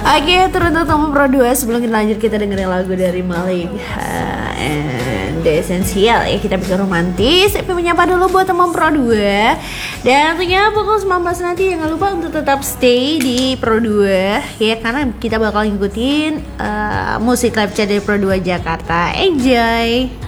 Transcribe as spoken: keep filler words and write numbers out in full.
Oke, turun untuk teman Pro dua. Sebelum kita lanjut, kita dengerin lagu dari Malik uh, and The Essential ya. Kita bikin romantis. Tapi menyapa dulu buat teman Pro dua. Dan tentunya pukul sembilan belas nanti jangan lupa untuk tetap stay di Pro dua ya, karena kita bakal ngikutin uh, musik live chat dari Pro dua Jakarta. Enjoy.